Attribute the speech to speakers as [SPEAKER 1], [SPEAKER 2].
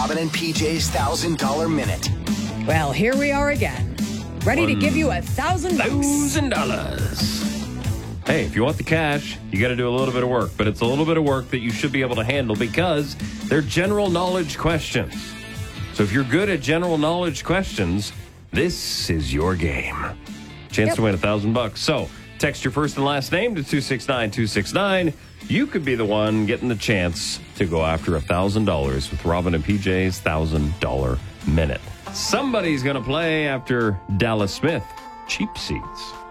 [SPEAKER 1] Robin and PJ's $1,000 Minute.
[SPEAKER 2] Well, here we are again. Ready to give you $1,000.
[SPEAKER 3] $1,000. Hey, if you want the cash, you got to do a little bit of work. But it's a little bit of work that you should be able to handle because they're general knowledge questions. So if you're good at general knowledge questions, this is your game. Chance to win $1,000. So text your first and last name to 269-269. You could be the one getting the chance to go after $1,000 with Robin and PJ's $1,000 Minute. Somebody's going to play after Dallas Smith. Cheap Seats.